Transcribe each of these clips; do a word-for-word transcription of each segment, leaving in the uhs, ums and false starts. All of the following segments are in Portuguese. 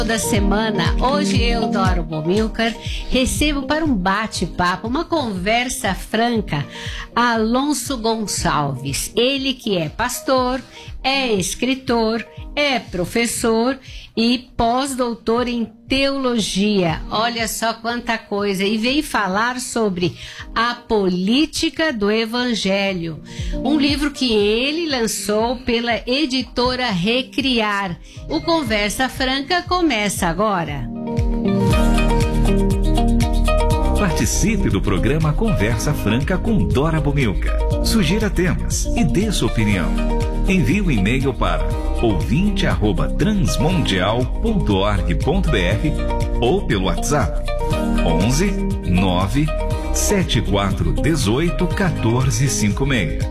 Da semana, hoje eu, Dora Bomilcar, recebo para um bate-papo, uma conversa franca, Alonso Gonçalves. Ele que é pastor, é escritor, é professor e pós-doutor em teologia. Olha só quanta coisa. E veio falar sobre a política do evangelho. Um livro que ele lançou pela editora Recriar. O Conversa Franca começa agora. Participe do programa Conversa Franca com Dora Bomilcar. Sugira temas e dê sua opinião. Envie um e-mail para ouvinte arroba transmundial ponto org ponto br ou pelo WhatsApp onze nove sete quatro um oito um quatro cinco seis.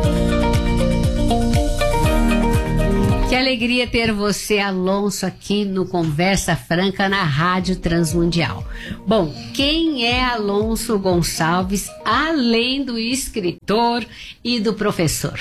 Que alegria ter você, Alonso, aqui no Conversa Franca na Rádio Transmundial. Bom, quem é Alonso Gonçalves, além do escritor e do professor?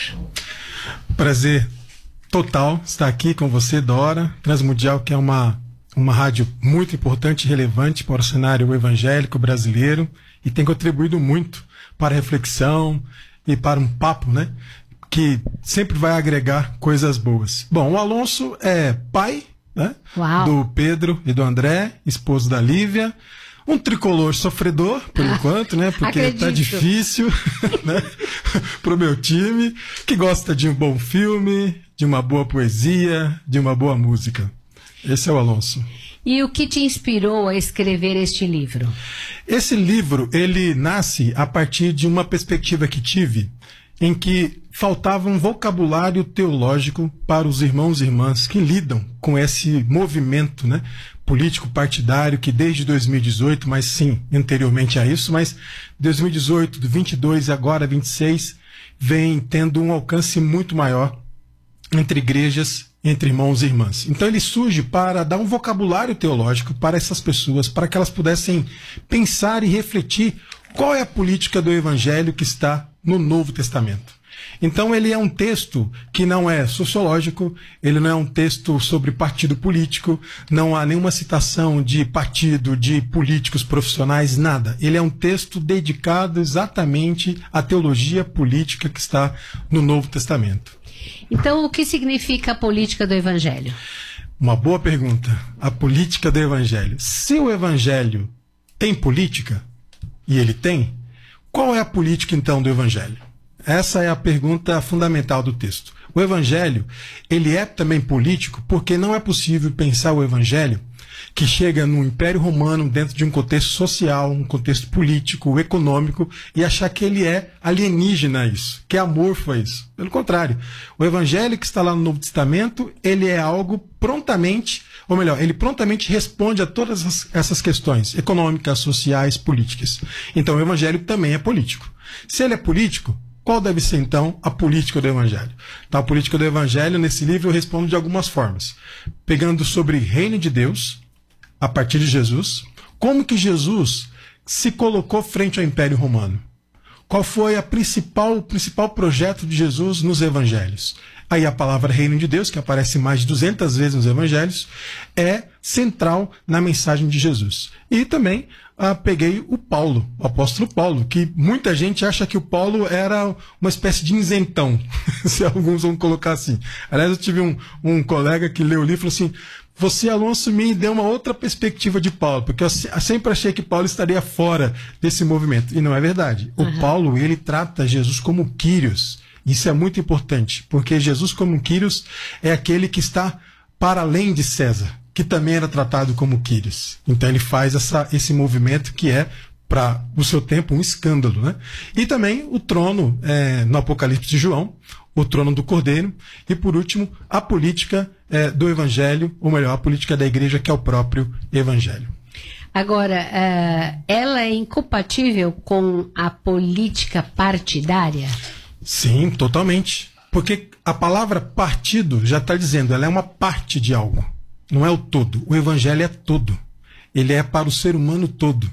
Prazer total estar aqui com você, Dora. Transmundial, que é uma, uma rádio muito importante e relevante para o cenário evangélico brasileiro e tem contribuído muito para a reflexão e para um papo, né, que sempre vai agregar coisas boas. Bom, o Alonso é pai, né, do Pedro e do André, esposo da Lívia, um tricolor sofredor, por ah, enquanto, né, porque acredito. Tá difícil, né, pro meu time, que gosta de um bom filme, de uma boa poesia, de uma boa música. Esse é o Alonso. E o que te inspirou a escrever este livro? Esse livro, ele nasce a partir de uma perspectiva que tive, em que faltava um vocabulário teológico para os irmãos e irmãs que lidam com esse movimento, né, político partidário que desde dois mil e dezoito, mas sim, anteriormente a isso, mas dois mil e dezoito, do vinte e dois e agora vinte e seis, vem tendo um alcance muito maior entre igrejas, entre irmãos e irmãs. Então ele surge para dar um vocabulário teológico para essas pessoas, para que elas pudessem pensar e refletir qual é a política do evangelho que está no Novo Testamento. Então ele é um texto que não é sociológico, ele não é um texto sobre partido político, não há nenhuma citação de partido, de políticos profissionais, nada. Ele é um texto dedicado exatamente à teologia política que está no Novo Testamento. Então o que significa a política do evangelho? Uma boa pergunta. A política do evangelho. Se o evangelho tem política, e ele tem, qual é a política então do evangelho? Essa é a pergunta fundamental do texto. O evangelho, ele é também político porque não é possível pensar o evangelho que chega no Império Romano dentro de um contexto social, um contexto político, econômico, e achar que ele é alienígena a isso, que é amorfo a isso. Pelo contrário, o evangelho que está lá no Novo Testamento, ele é algo prontamente, ou melhor, ele prontamente responde a todas essas questões econômicas, sociais, políticas. Então o evangelho também é político. Se ele é político, qual deve ser, então, a política do evangelho? Então, a política do evangelho, nesse livro, eu respondo de algumas formas. Pegando sobre reino de Deus, a partir de Jesus, como que Jesus se colocou frente ao Império Romano? Qual foi a principal, o principal projeto de Jesus nos evangelhos? Aí a palavra reino de Deus, que aparece mais de duzentas vezes nos evangelhos, é central na mensagem de Jesus. E também ah, peguei o Paulo, o apóstolo Paulo, que muita gente acha que o Paulo era uma espécie de isentão, se alguns vão colocar assim. Aliás, eu tive um, um colega que leu o livro e falou assim: você, Alonso, me deu uma outra perspectiva de Paulo, porque eu sempre achei que Paulo estaria fora desse movimento. E não é verdade. O uhum. Paulo, ele trata Jesus como Quírios. Isso é muito importante, porque Jesus como Quírios é aquele que está para além de César, que também era tratado como Quírios. Então ele faz essa, esse movimento que é, para o seu tempo, um escândalo, né? E também o trono, é, no Apocalipse de João, o trono do Cordeiro, e por último, a política é, do Evangelho, ou melhor, a política da igreja, que é o próprio Evangelho. Agora, uh, ela é incompatível com a política partidária? Sim, totalmente. Porque a palavra partido já está dizendo, ela é uma parte de algo, não é o todo. O Evangelho é todo. Ele é para o ser humano todo.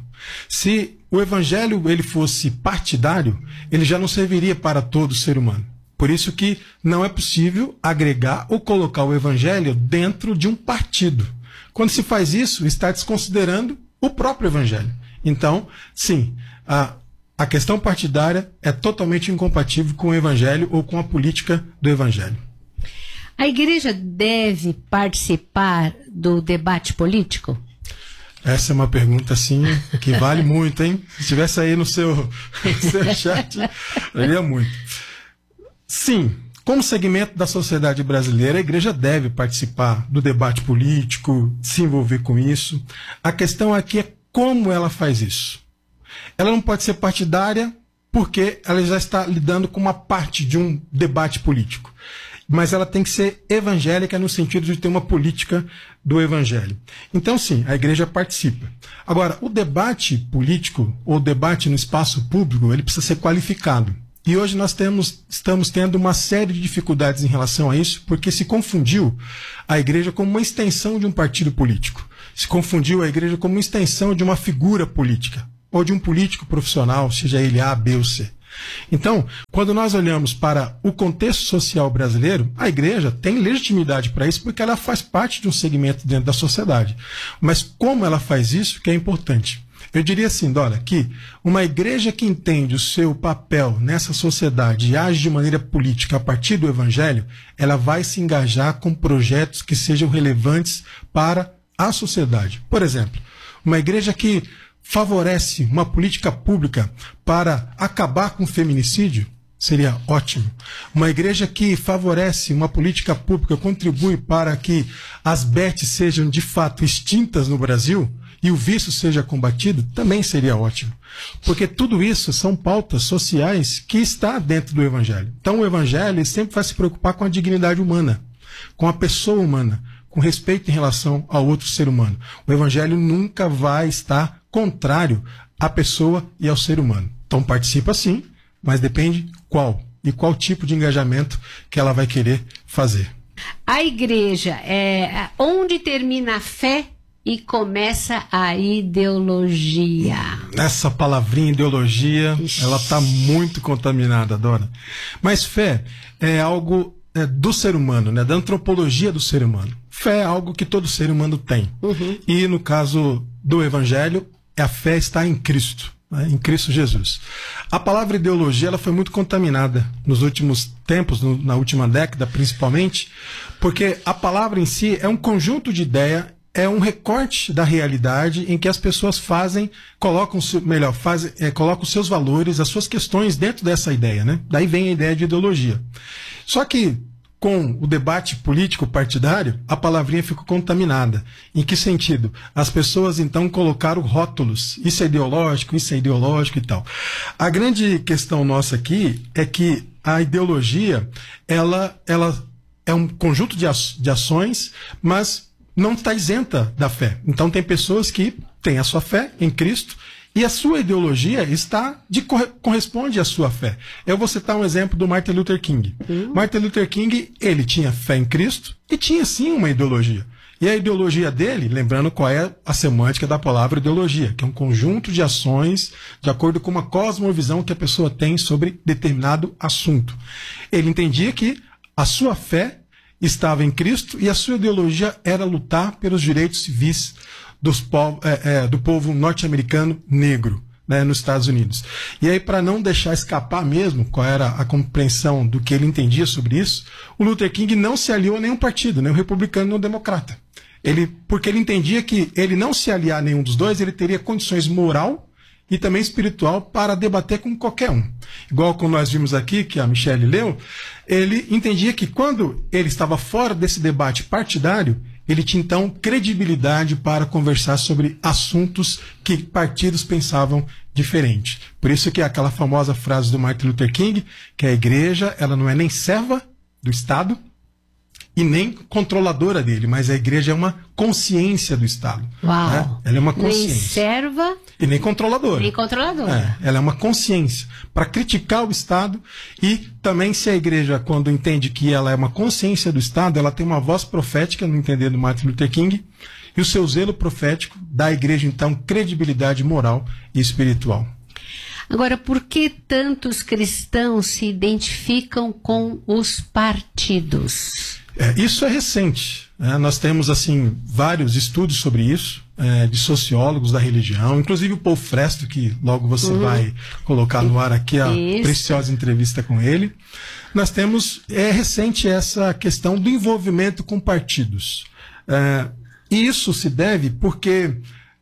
Se o Evangelho ele fosse partidário, ele já não serviria para todo ser humano. Por isso que não é possível agregar ou colocar o Evangelho dentro de um partido. Quando se faz isso, está desconsiderando o próprio evangelho. Então, sim, a, a questão partidária é totalmente incompatível com o evangelho ou com a política do evangelho. A igreja deve participar do debate político? Essa é uma pergunta, assim, que vale muito, hein? Se estivesse aí no seu, no seu chat, valia muito. Sim, como segmento da sociedade brasileira, a igreja deve participar do debate político, se envolver com isso. A questão aqui é como ela faz isso. Ela não pode ser partidária porque ela já está lidando com uma parte de um debate político. Mas ela tem que ser evangélica no sentido de ter uma política do evangelho. Então, sim, a igreja participa. Agora, o debate político, ou o debate no espaço público, ele precisa ser qualificado. E hoje nós temos, estamos tendo uma série de dificuldades em relação a isso, porque se confundiu a igreja como uma extensão de um partido político. Se confundiu a igreja como uma extensão de uma figura política, ou de um político profissional, seja ele A, B ou C. Então, quando nós olhamos para o contexto social brasileiro, a igreja tem legitimidade para isso porque ela faz parte de um segmento dentro da sociedade. Mas como ela faz isso que é importante. Eu diria assim, Dora, que uma igreja que entende o seu papel nessa sociedade e age de maneira política a partir do evangelho, ela vai se engajar com projetos que sejam relevantes para a sociedade. Por exemplo, uma igreja que favorece uma política pública para acabar com o feminicídio, seria ótimo. Uma igreja que favorece uma política pública, contribui para que as betes sejam de fato extintas no Brasil e o vício seja combatido, também seria ótimo. Porque tudo isso são pautas sociais que está dentro do evangelho. Então o evangelho sempre vai se preocupar com a dignidade humana, com a pessoa humana, com respeito em relação ao outro ser humano. O evangelho nunca vai estar contrário à pessoa e ao ser humano. Então participa sim, mas depende qual e qual tipo de engajamento que ela vai querer fazer. A igreja, é onde termina a fé e começa a ideologia. Essa palavrinha ideologia, Ixi. ela está muito contaminada, Dora. Mas fé é algo é, do ser humano, né? Da antropologia do ser humano. Fé é algo que todo ser humano tem. Uhum. E no caso do evangelho, a fé está em Cristo, né? Em Cristo Jesus. A palavra ideologia ela foi muito contaminada nos últimos tempos, no, na última década principalmente, porque a palavra em si é um conjunto de ideias, é um recorte da realidade em que as pessoas fazem, colocam, melhor, fazem, é, colocam seus valores, as suas questões dentro dessa ideia, né? Daí vem a ideia de ideologia. Só que com o debate político partidário, a palavrinha ficou contaminada. Em que sentido? As pessoas, então, colocaram rótulos. Isso é ideológico, isso é ideológico e tal. A grande questão nossa aqui é que a ideologia, ela, ela é um conjunto de, de ações, mas não está isenta da fé. Então, tem pessoas que têm a sua fé em Cristo, e a sua ideologia está de, corresponde à sua fé. Eu vou citar um exemplo do Martin Luther King. Uhum. Martin Luther King, ele tinha fé em Cristo e tinha sim uma ideologia. E a ideologia dele, lembrando qual é a semântica da palavra ideologia, que é um conjunto de ações de acordo com uma cosmovisão que a pessoa tem sobre determinado assunto. Ele entendia que a sua fé estava em Cristo e a sua ideologia era lutar pelos direitos civis Dos povo, é, é, do povo norte-americano negro, né, nos Estados Unidos. E aí, para não deixar escapar mesmo qual era a compreensão do que ele entendia sobre isso, o Luther King não se aliou a nenhum partido, nem o republicano nem o democrata. Ele, porque ele entendia que ele não se aliar a nenhum dos dois, ele teria condições moral e também espiritual para debater com qualquer um. Igual como nós vimos aqui, que a Michelle leu, ele entendia que quando ele estava fora desse debate partidário, ele tinha então credibilidade para conversar sobre assuntos que partidos pensavam diferente. Por isso que é aquela famosa frase do Martin Luther King, que a igreja ela não é nem serva do Estado e nem controladora dele, mas a igreja é uma consciência do Estado. Uau! Né? Ela é uma consciência. Nem serva e nem controladora. Nem controladora. É, ela é uma consciência para criticar o Estado e também se a igreja, quando entende que ela é uma consciência do Estado, ela tem uma voz profética, no entender do Martin Luther King, e o seu zelo profético dá à igreja, então, credibilidade moral e espiritual. Agora, por que tantos cristãos se identificam com os partidos? É, isso é recente. É, nós temos assim vários estudos sobre isso, é, de sociólogos da religião, inclusive o Paul Fresto, que logo você uhum. vai colocar no ar aqui a isso. preciosa entrevista com ele. Nós temos, é recente essa questão do envolvimento com partidos. É, e isso se deve porque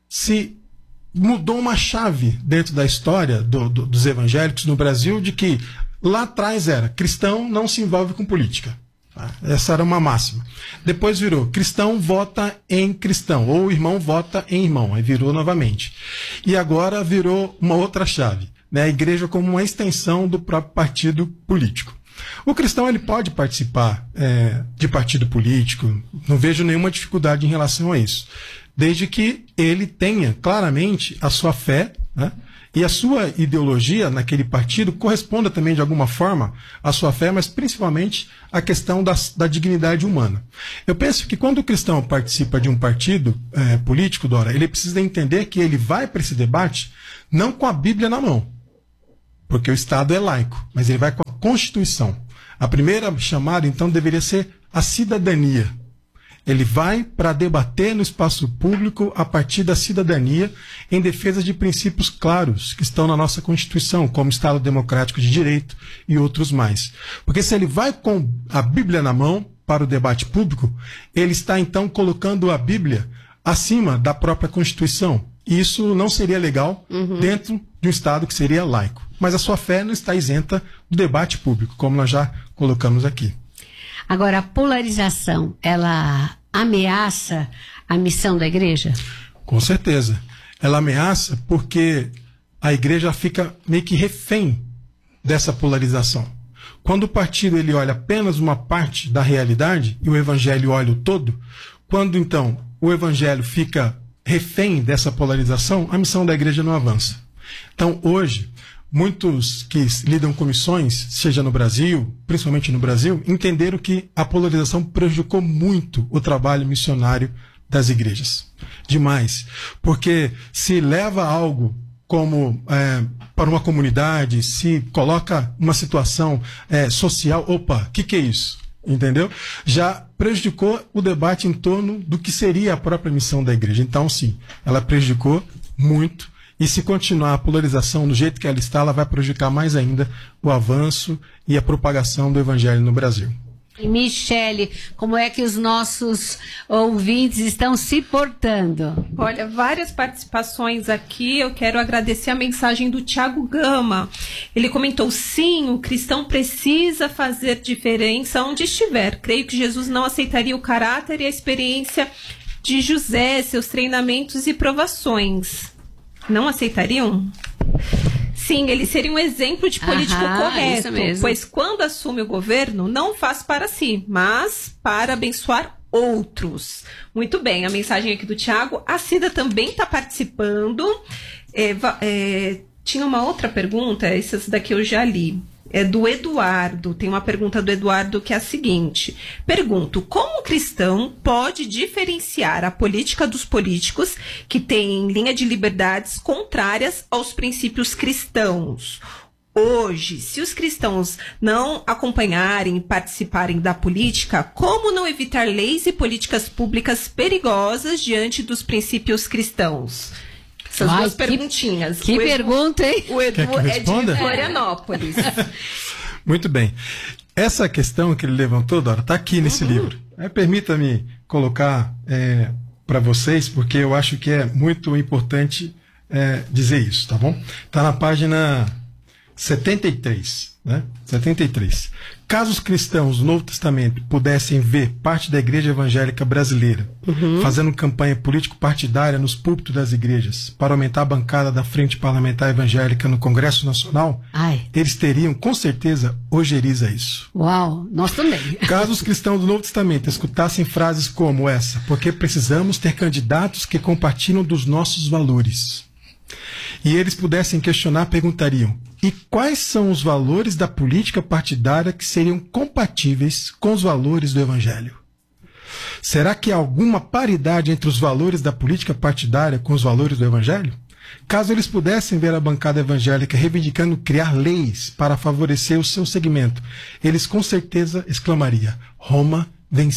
se mudou uma chave dentro da história do, do, dos evangélicos no Brasil, de que lá atrás era cristão não se envolve com política. Essa era uma máxima. Depois virou cristão vota em cristão, ou irmão vota em irmão. Aí virou novamente. E agora virou uma outra chave, né? A igreja como uma extensão do próprio partido político. O cristão ele pode participar é, de partido político, não vejo nenhuma dificuldade em relação a isso, desde que ele tenha claramente a sua fé, né? E a sua ideologia naquele partido corresponda também de alguma forma à sua fé, mas principalmente à questão da, da dignidade humana. Eu penso que quando o cristão participa de um partido é, político, Dora, ele precisa entender que ele vai para esse debate não com a Bíblia na mão, porque o Estado é laico, mas ele vai com a Constituição. A primeira chamada, então, deveria ser a cidadania. Ele vai para debater no espaço público a partir da cidadania em defesa de princípios claros que estão na nossa Constituição, como Estado Democrático de Direito e outros mais. Porque se ele vai com a Bíblia na mão para o debate público, ele está então colocando a Bíblia acima da própria Constituição. E isso não seria legal uhum. dentro de um Estado que seria laico. Mas a sua fé não está isenta do debate público, como nós já colocamos aqui. Agora, a polarização, ela ameaça a missão da igreja? Com certeza. Ela ameaça porque a igreja fica meio que refém dessa polarização. Quando o partido ele olha apenas uma parte da realidade e o evangelho olha o todo, quando então o evangelho fica refém dessa polarização, a missão da igreja não avança. Então, hoje, muitos que lidam com missões, seja no Brasil, principalmente no Brasil, entenderam que a polarização prejudicou muito o trabalho missionário das igrejas. Demais. Porque se leva algo como é, para uma comunidade, se coloca uma situação é, social, opa, o que, que é isso? Entendeu? Já prejudicou o debate em torno do que seria a própria missão da igreja. Então, sim, ela prejudicou muito. E se continuar a polarização do jeito que ela está, ela vai prejudicar mais ainda o avanço e a propagação do evangelho no Brasil. E Michele, como é que os nossos ouvintes estão se portando? Olha, várias participações aqui. Eu quero agradecer a mensagem do Tiago Gama. Ele comentou, sim, o cristão precisa fazer diferença onde estiver. Creio que Jesus não aceitaria o caráter e a experiência de José, seus treinamentos e provações. Não aceitariam? Sim, ele seria um exemplo de político Aham, correto, pois quando assume o governo, não faz para si, mas para abençoar outros. Muito bem, a mensagem aqui do Tiago. A Cida também está participando. É, é, tinha uma outra pergunta, essas daqui eu já li. É do Eduardo. Tem uma pergunta do Eduardo que é a seguinte. Pergunto, como o cristão pode diferenciar a política dos políticos que têm linha de liberdades contrárias aos princípios cristãos? Hoje, se os cristãos não acompanharem e participarem da política, como não evitar leis e políticas públicas perigosas diante dos princípios cristãos? Essas Ai, duas que, perguntinhas. Que o Edu, pergunta, hein? O Edu é de Florianópolis. Muito bem. Essa questão que ele levantou, Dora, está aqui nesse uhum. livro. É, permita-me colocar é, para vocês, porque eu acho que é muito importante é, dizer isso, tá bom? Está na página setenta e três, né? setenta e três. Caso os cristãos do Novo Testamento pudessem ver parte da igreja evangélica brasileira uhum. fazendo campanha político-partidária nos púlpitos das igrejas para aumentar a bancada da Frente Parlamentar Evangélica no Congresso Nacional, Ai. eles teriam, com certeza, ojeriza a isso. Uau, nós também. Caso os cristãos do Novo Testamento escutassem frases como essa, porque precisamos ter candidatos que compartilham dos nossos valores, e eles pudessem questionar, perguntariam: e quais são os valores da política partidária que seriam compatíveis com os valores do Evangelho? Será que há alguma paridade entre os valores da política partidária com os valores do Evangelho? Caso eles pudessem ver a bancada evangélica reivindicando criar leis para favorecer o seu segmento, eles com certeza exclamariam: Roma venceu.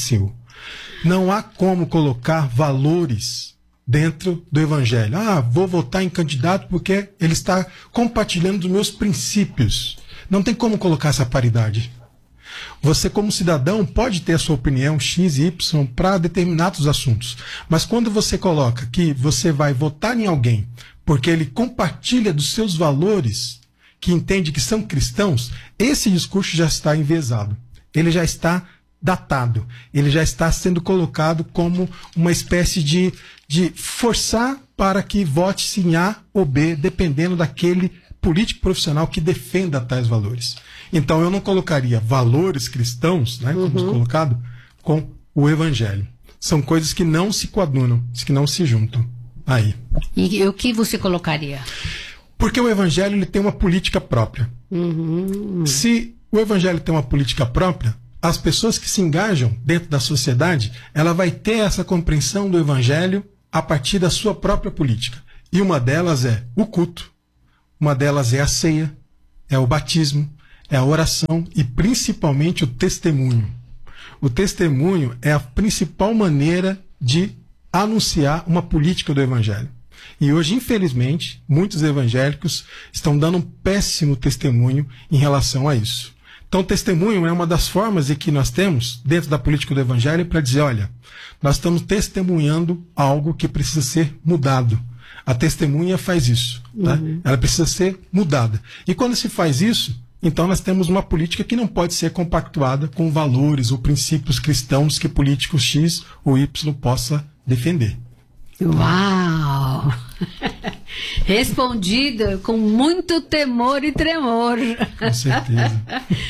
Não há como colocar valores dentro do evangelho. Ah, vou votar em candidato porque ele está compartilhando dos meus princípios. Não tem como colocar essa paridade. Você, como cidadão, pode ter a sua opinião X e Y para determinados assuntos. Mas quando você coloca que você vai votar em alguém porque ele compartilha dos seus valores, que entende que são cristãos, esse discurso já está enviesado. Ele já está datado. Ele já está sendo colocado como uma espécie de, de forçar para que vote-se em A ou B, dependendo daquele político profissional que defenda tais valores. Então eu não colocaria valores cristãos, né, como uhum. colocado, com o evangelho. São coisas que não se coadunam, que não se juntam. Aí. E o que você colocaria? Porque o evangelho ele tem uma política própria. Uhum. Se o evangelho tem uma política própria, as pessoas que se engajam dentro da sociedade, ela vai ter essa compreensão do evangelho a partir da sua própria política. E uma delas é o culto, uma delas é a ceia, é o batismo, é a oração e principalmente o testemunho. O testemunho é a principal maneira de anunciar uma política do evangelho. E hoje, infelizmente, muitos evangélicos estão dando um péssimo testemunho em relação a isso. Então, testemunho é uma das formas em que nós temos, dentro da política do evangelho, para dizer, olha, nós estamos testemunhando algo que precisa ser mudado. A testemunha faz isso. Tá? Uhum. Ela precisa ser mudada. E quando se faz isso, então nós temos uma política que não pode ser compactuada com valores ou princípios cristãos que político X ou Y possa defender. Uau! Respondido com muito temor e tremor. Com certeza.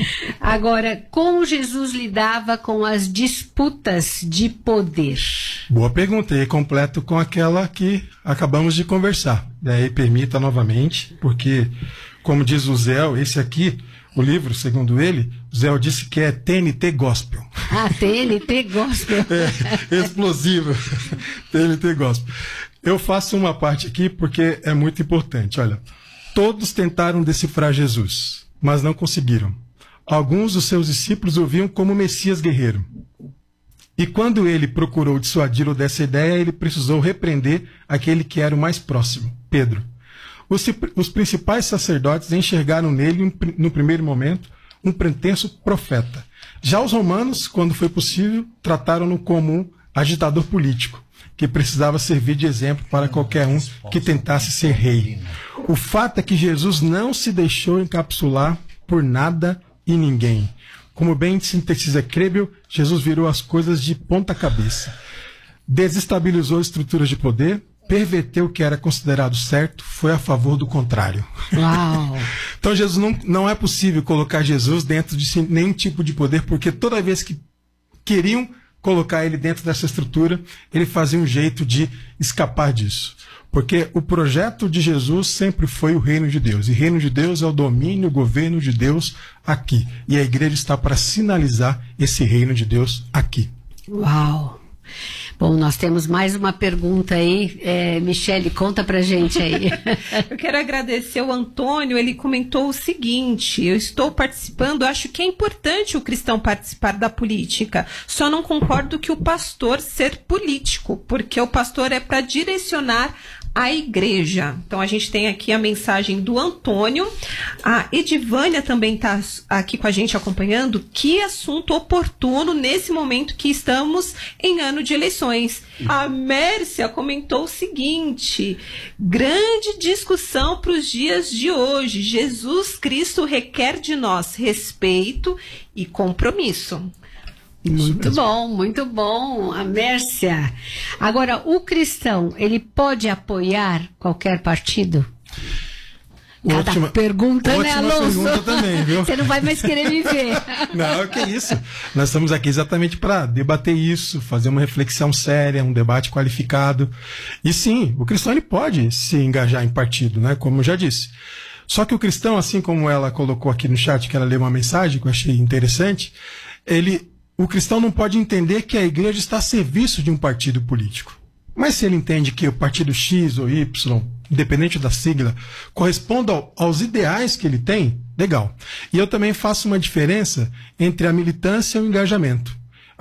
Agora, como Jesus lidava com as disputas de poder? Boa pergunta, e completo com aquela que acabamos de conversar. Daí permita novamente, porque, como diz o Zé, esse aqui, o livro, segundo ele, o Zé disse que é T N T Gospel. Ah, T N T Gospel. É, explosivo. T N T Gospel. Eu faço uma parte aqui porque é muito importante. Olha, todos tentaram decifrar Jesus, mas não conseguiram. Alguns dos seus discípulos o viam como Messias guerreiro. E quando ele procurou dissuadi-lo dessa ideia, ele precisou repreender aquele que era o mais próximo, Pedro. Os, os principais sacerdotes enxergaram nele, no primeiro momento, um pretenso profeta. Já os romanos, quando foi possível, trataram-no como um agitador político, que precisava servir de exemplo para qualquer um que tentasse ser rei. O fato é que Jesus não se deixou encapsular por nada e ninguém. Como bem sintetiza Krebel, Jesus virou as coisas de ponta cabeça. Desestabilizou estruturas de poder, perverteu o que era considerado certo, foi a favor do contrário. Uau. Então Jesus não, não é possível colocar Jesus dentro de nenhum tipo de poder, porque toda vez que queriam colocar ele dentro dessa estrutura, ele fazia um jeito de escapar disso. Porque o projeto de Jesus sempre foi o reino de Deus. E reino de Deus é o domínio, o governo de Deus aqui. E a igreja está para sinalizar esse reino de Deus aqui. Uau! Bom, nós temos mais uma pergunta aí. É, Michele, conta pra gente aí. Eu quero agradecer o Antônio, ele comentou o seguinte: eu estou participando, acho que é importante o cristão participar da política, só não concordo que o pastor ser político, porque o pastor é para direcionar a igreja. Então a gente tem aqui a mensagem do Antônio. A Edivânia também está aqui com a gente acompanhando. Que assunto oportuno nesse momento que estamos em ano de eleições. A Mércia comentou o seguinte: grande discussão para os dias de hoje. Jesus Cristo requer de nós respeito e compromisso. Muito bom, muito bom, a Mércia. Agora, o cristão, ele pode apoiar qualquer partido? Cada ótima, pergunta, ótima né, Alonso? Pergunta também, viu? Você não vai mais querer me ver. Não, que isso. Nós estamos aqui exatamente para debater isso, fazer uma reflexão séria, um debate qualificado. E sim, o cristão ele pode se engajar em partido, né? Como eu já disse. Só que o cristão, assim como ela colocou aqui no chat, que ela leu uma mensagem que eu achei interessante, ele... O cristão não pode entender que a igreja está a serviço de um partido político. Mas se ele entende que o partido X ou Y, independente da sigla, corresponde ao, aos ideais que ele tem, legal. E eu também faço uma diferença entre a militância e o engajamento.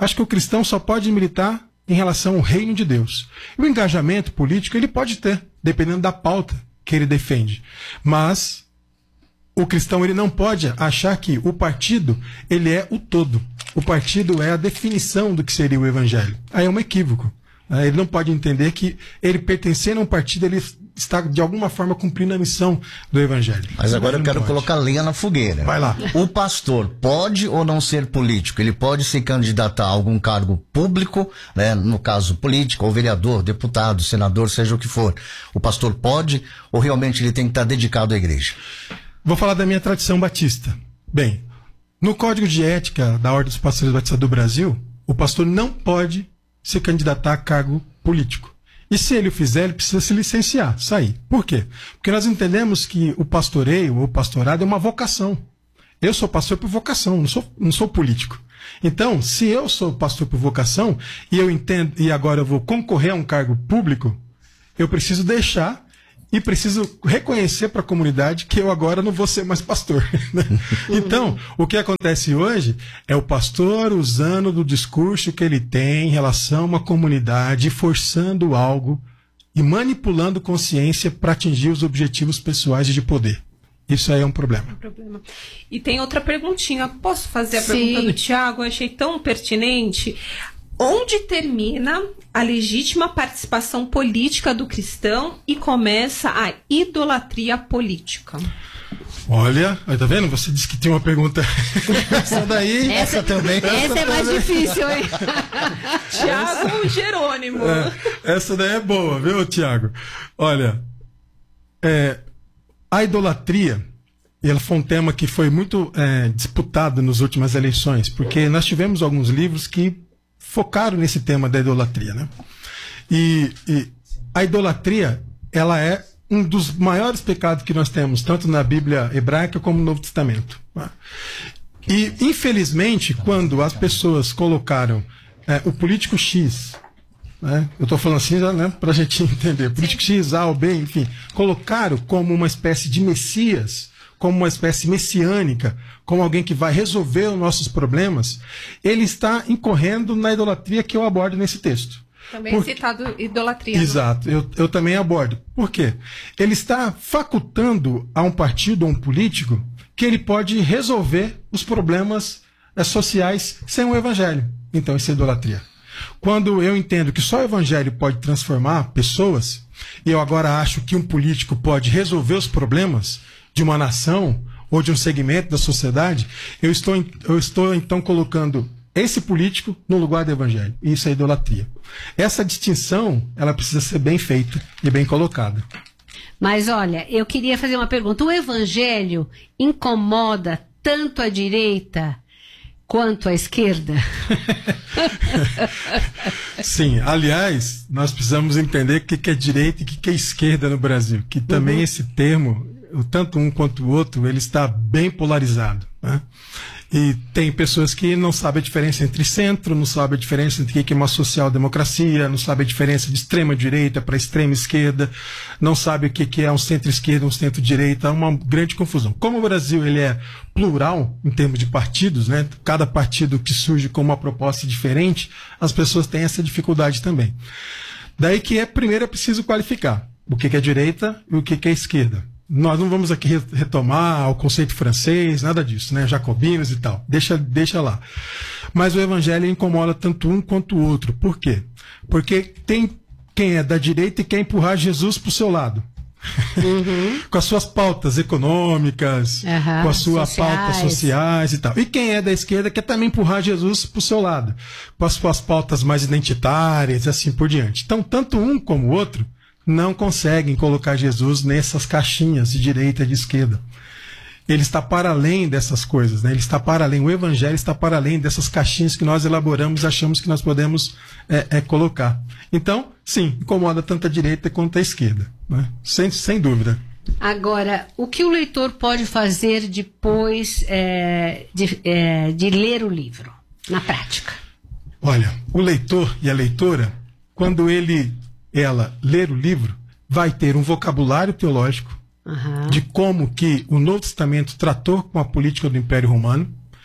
Acho que o cristão só pode militar em relação ao reino de Deus. O engajamento político ele pode ter, dependendo da pauta que ele defende. Mas o cristão ele não pode achar que o partido ele é o todo. O partido é a definição do que seria o evangelho. Aí é um equívoco. Ele não pode entender que ele pertencendo a um partido, ele está de alguma forma cumprindo a missão do evangelho. Mas agora eu quero pode. colocar lenha na fogueira. Vai lá. O pastor pode ou não ser político? Ele pode se candidatar a algum cargo público, né? No caso político, ou vereador, deputado, senador, seja o que for. O pastor pode ou realmente ele tem que estar dedicado à igreja? Vou falar da minha tradição batista. Bem, no Código de Ética da Ordem dos Pastores Batistas do Brasil, o pastor não pode se candidatar a cargo político. E se ele o fizer, ele precisa se licenciar, sair. Por quê? Porque nós entendemos que o pastoreio, ou pastorado, é uma vocação. Eu sou pastor por vocação, não sou, não sou político. Então, se eu sou pastor por vocação, e eu entendo, e agora eu vou concorrer a um cargo público, eu preciso deixar e preciso reconhecer para a comunidade que eu agora não vou ser mais pastor. Né? Então, o que acontece hoje é o pastor usando do discurso que ele tem em relação a uma comunidade, forçando algo e manipulando consciência para atingir os objetivos pessoais e de poder. Isso aí é um problema. É um problema. E tem outra perguntinha. Posso fazer a Sim. pergunta do Tiago? Eu achei tão pertinente. Onde termina a legítima participação política do cristão e começa a idolatria política? Olha, aí tá vendo? Você disse que tinha uma pergunta. Essa daí. Essa, essa também. Essa, essa é mais difícil, hein? Tiago Jerônimo. É, essa daí é boa, viu, Tiago? Olha, é, a idolatria, ela foi um tema que foi muito é, disputado nas últimas eleições, porque nós tivemos alguns livros que focaram nesse tema da idolatria, né? E, e a idolatria, ela é um dos maiores pecados que nós temos, tanto na Bíblia hebraica como no Novo Testamento. Né? E, infelizmente, quando as pessoas colocaram é, o político X, né? Eu estou falando assim, né, para a gente entender, político X, A ou B, enfim, colocaram como uma espécie de Messias, como uma espécie messiânica, como alguém que vai resolver os nossos problemas, ele está incorrendo na idolatria que eu abordo nesse texto. Também Por... é citado idolatria. Exato, eu, eu também abordo. Por quê? Ele está facultando a um partido ou um político que ele pode resolver os problemas é, sociais sem o evangelho. Então isso é idolatria. Quando eu entendo que só o evangelho pode transformar pessoas, e eu agora acho que um político pode resolver os problemas de uma nação ou de um segmento da sociedade, eu estou, eu estou então colocando esse político no lugar do evangelho. E isso é idolatria. Essa distinção, ela precisa ser bem feita e bem colocada. Mas olha, eu queria fazer uma pergunta. O evangelho incomoda tanto a direita quanto a esquerda? Sim, aliás, nós precisamos entender o que é direita e o que é esquerda no Brasil, que também uhum. esse termo, tanto um quanto o outro, ele está bem polarizado, né? E tem pessoas que não sabem a diferença entre centro, não sabem a diferença entre o que é uma social-democracia, não sabem a diferença de extrema-direita para extrema-esquerda, não sabem o que é um centro-esquerda, um centro-direita, é uma grande confusão. Como o Brasil ele é plural em termos de partidos, né? Cada partido que surge com uma proposta diferente, as pessoas têm essa dificuldade também. Daí que é, primeiro é preciso qualificar o que é direita e o que é esquerda. Nós não vamos aqui retomar o conceito francês, nada disso, né? Jacobinos e tal. Deixa, deixa lá. Mas o evangelho incomoda tanto um quanto o outro. Por quê? Porque tem quem é da direita e quer empurrar Jesus para o seu lado. Uhum. Com as suas pautas econômicas, uhum, com as suas sociais. pautas sociais e tal. E quem é da esquerda quer também empurrar Jesus para o seu lado, com as suas pautas mais identitárias e assim por diante. Então, tanto um como o outro não conseguem colocar Jesus nessas caixinhas de direita e de esquerda. Ele está para além dessas coisas, né? Ele está para além, o evangelho está para além dessas caixinhas que nós elaboramos e achamos que nós podemos é, é, colocar. Então, sim, incomoda tanto a direita quanto a esquerda, né? sem, sem dúvida. Agora, o que o leitor pode fazer depois é, de, é, de ler o livro, na prática? Olha, o leitor e a leitora, quando ele ela ler o livro, vai ter um vocabulário teológico uhum. de como que o Novo Testamento tratou com a política do Império Romano,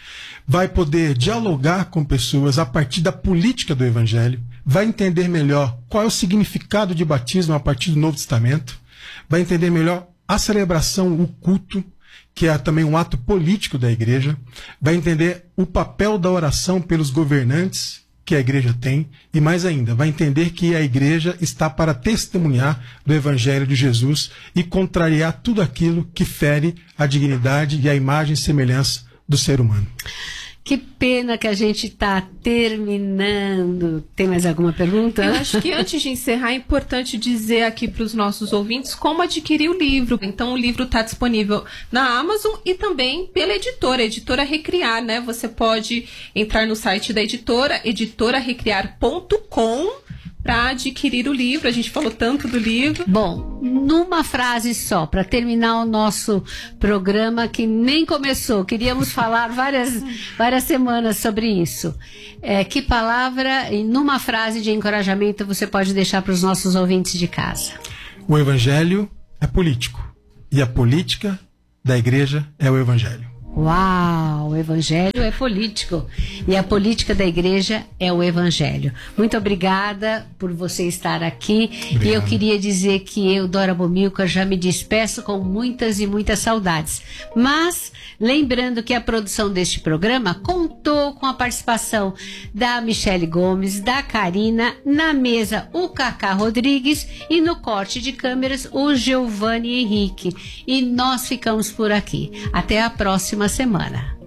vai poder dialogar com pessoas a partir da política do Evangelho, vai entender melhor qual é o significado de batismo a partir do Novo Testamento, vai entender melhor a celebração, o culto, que é também um ato político da igreja, vai entender o papel da oração pelos governantes que a igreja tem, e mais ainda, vai entender que a igreja está para testemunhar do Evangelho de Jesus e contrariar tudo aquilo que fere a dignidade e a imagem e semelhança do ser humano. Que pena que a gente está terminando. Tem mais alguma pergunta? Eu acho que antes de encerrar é importante dizer aqui para os nossos ouvintes como adquirir o livro. Então o livro está disponível na Amazon e também pela editora, editora Recriar, né? Você pode entrar no site da editora, editora recriar ponto com, para adquirir o livro. A gente falou tanto do livro. Bom, numa frase só, para terminar o nosso programa que nem começou, queríamos falar várias, várias semanas sobre isso. É, que palavra, e numa frase de encorajamento, você pode deixar para os nossos ouvintes de casa? O Evangelho é político, e a política da igreja é o Evangelho. Uau, o Evangelho é político e a política da igreja é o Evangelho. Muito obrigada por você estar aqui. Obrigado. E eu queria dizer que eu, Dora Bomilcar, já me despeço com muitas e muitas saudades. Mas, lembrando que a produção deste programa contou com a participação da Michele Gomes, da Karina, na mesa o Cacá Rodrigues e no corte de câmeras o Giovanni Henrique. E nós ficamos por aqui. Até a próxima semana.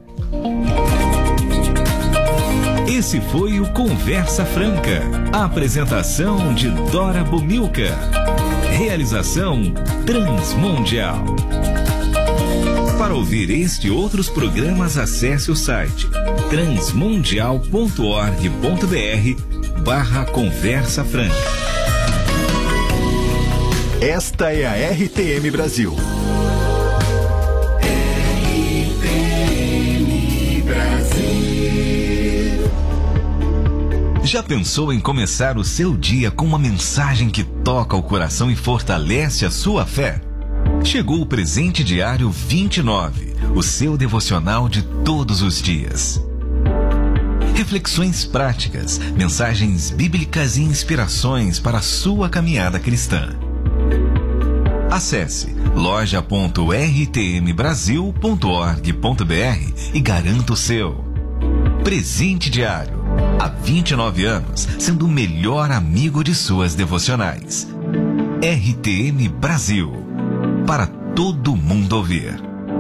Esse foi o Conversa Franca. Apresentação de Dora Bomilcar. Realização Transmundial. Para ouvir este e outros programas, acesse o site transmundial ponto org ponto br barra Conversa Franca. Esta é a R T M Brasil. Já pensou em começar o seu dia com uma mensagem que toca o coração e fortalece a sua fé? Chegou o Presente Diário vinte e nove, o seu devocional de todos os dias. Reflexões práticas, mensagens bíblicas e inspirações para a sua caminhada cristã. Acesse loja ponto r t m brasil ponto org ponto br e garanta o seu. Presente Diário. Há vinte e nove anos, sendo o melhor amigo de suas devocionais. R T M Brasil. Para todo mundo ouvir.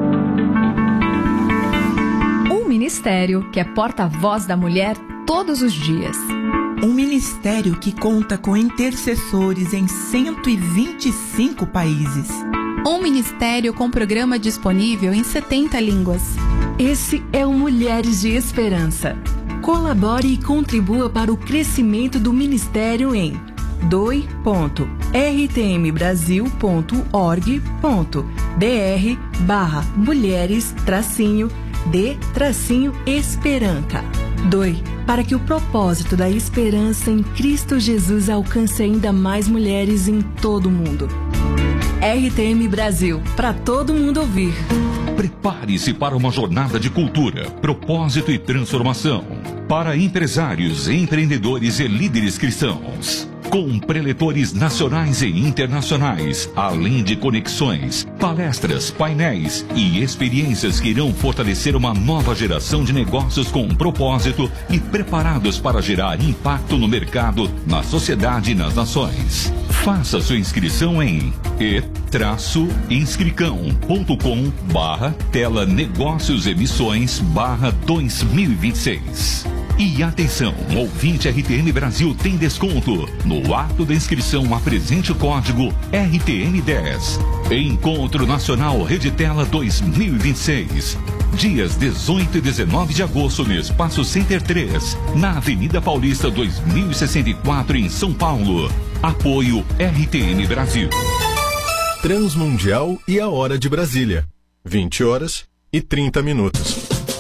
Um ministério que é porta-voz da mulher todos os dias. Um ministério que conta com intercessores em cento e vinte e cinco países. Um ministério com programa disponível em setenta línguas. Esse é o Mulheres de Esperança. Colabore e contribua para o crescimento do ministério em doe ponto r t m brasil ponto org ponto br barra mulheres tracinho de tracinho esperanca. Doe para que o propósito da esperança em Cristo Jesus alcance ainda mais mulheres em todo o mundo. R T M Brasil, para todo mundo ouvir. Prepare-se para uma jornada de cultura, propósito e transformação. Para empresários, empreendedores e líderes cristãos. Com preletores nacionais e internacionais, além de conexões, palestras, painéis e experiências que irão fortalecer uma nova geração de negócios com propósito e preparados para gerar impacto no mercado, na sociedade e nas nações. Faça sua inscrição em e inscricão ponto com barra tela negócios emissões barra dois mil e vinte e seis. E atenção, ouvinte R T M Brasil tem desconto. No ato da inscrição, apresente o código R T M dez. Encontro Nacional Reditela dois mil e vinte e seis. Dias dezoito e dezenove de agosto no Espaço Center três, na Avenida Paulista dois mil e sessenta e quatro, em São Paulo. Apoio R T M Brasil. Transmundial e a Hora de Brasília. vinte horas e trinta minutos.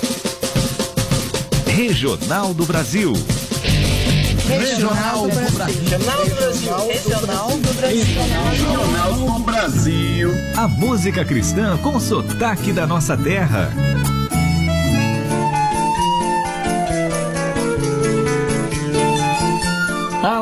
Regional do Brasil. Regional do Brasil. Regional do Brasil. Regional do Brasil. Regional do Brasil. A música cristã com sotaque da nossa terra.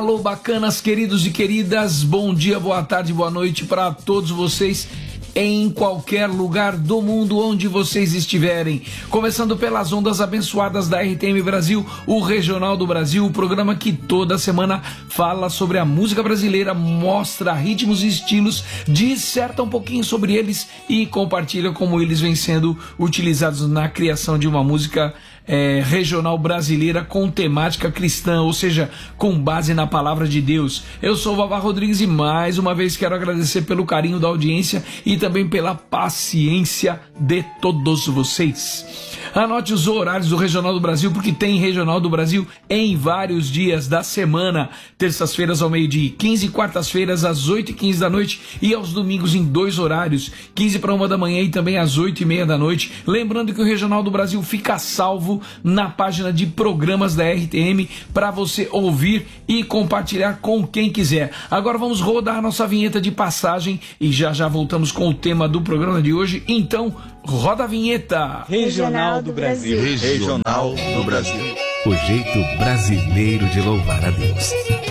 Alô, bacanas, queridos e queridas, bom dia, boa tarde, boa noite para todos vocês em qualquer lugar do mundo onde vocês estiverem. Começando pelas ondas abençoadas da R T M Brasil, o Regional do Brasil, o programa que toda semana fala sobre a música brasileira, mostra ritmos e estilos, disserta um pouquinho sobre eles e compartilha como eles vêm sendo utilizados na criação de uma música É, regional brasileira com temática cristã, ou seja, com base na palavra de Deus. Eu sou o Vavá Rodrigues e mais uma vez quero agradecer pelo carinho da audiência e também pela paciência de todos vocês. Anote os horários do Regional do Brasil, porque tem Regional do Brasil em vários dias da semana, terças-feiras ao meio-dia, quinze quartas-feiras às oito e quinze da noite e aos domingos em dois horários, quinze para uma da manhã e também às oito e meia da noite. Lembrando que o Regional do Brasil fica salvo na página de programas da R T M para você ouvir e compartilhar com quem quiser. Agora vamos rodar a nossa vinheta de passagem e já já voltamos com o tema do programa de hoje. Então, roda a vinheta. Regional do Brasil. Regional do Brasil. O jeito brasileiro de louvar a Deus.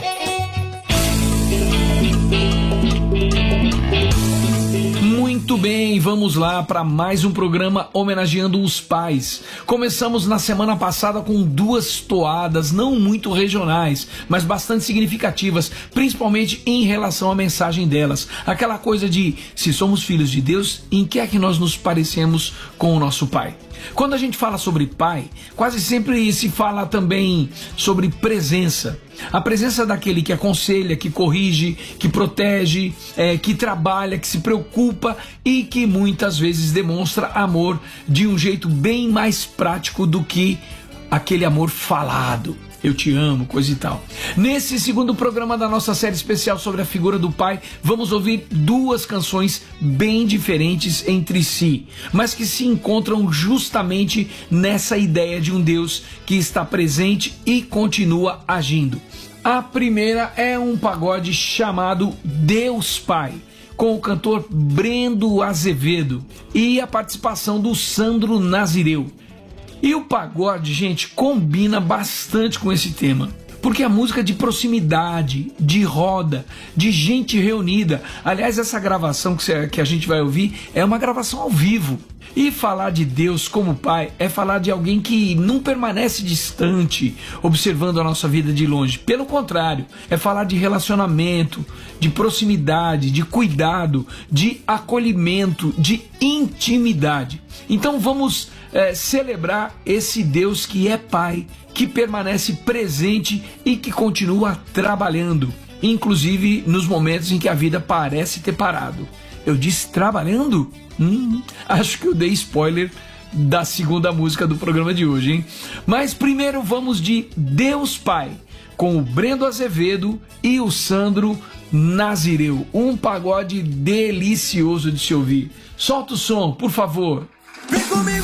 Muito bem, vamos lá para mais um programa homenageando os pais. Começamos na semana passada com duas toadas não muito regionais, mas bastante significativas, principalmente em relação à mensagem delas. Aquela coisa de, se somos filhos de Deus, em que é que nós nos parecemos com o nosso pai? Quando a gente fala sobre pai, quase sempre se fala também sobre presença. A presença daquele que aconselha, que corrige, que protege, é, que trabalha, que se preocupa e que muitas vezes demonstra amor de um jeito bem mais prático do que aquele amor falado. Eu te amo, coisa e tal. Nesse segundo programa da nossa série especial sobre a figura do pai, vamos ouvir duas canções bem diferentes entre si, mas que se encontram justamente nessa ideia de um Deus que está presente e continua agindo. A primeira é um pagode chamado Deus Pai, com o cantor Brendo Azevedo e a participação do Sandro Nazireu. E o pagode, gente, combina bastante com esse tema, porque a música de proximidade, de roda, de gente reunida. Aliás, essa gravação que a gente vai ouvir é uma gravação ao vivo. E falar de Deus como Pai é falar de alguém que não permanece distante, observando a nossa vida de longe. Pelo contrário, é falar de relacionamento, de proximidade, de cuidado, de acolhimento, de intimidade. Então vamos é, celebrar esse Deus que é Pai, que permanece presente e que continua trabalhando, inclusive nos momentos em que a vida parece ter parado. Eu disse trabalhando? Hum, acho que eu dei spoiler da segunda música do programa de hoje, hein? Mas primeiro vamos de Deus Pai, com o Brendo Azevedo e o Sandro Nazireu. Um pagode delicioso de se ouvir. Solta o som, por favor. Vem comigo